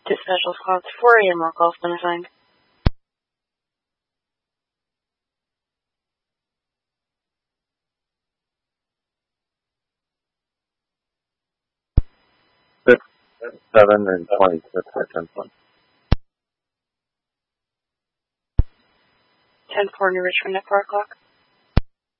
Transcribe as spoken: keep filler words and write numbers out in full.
To special spots, four a.m. roll call's been assigned. Six, seven, and twenty-six at ten point. ten four, New Richmond at four o'clock.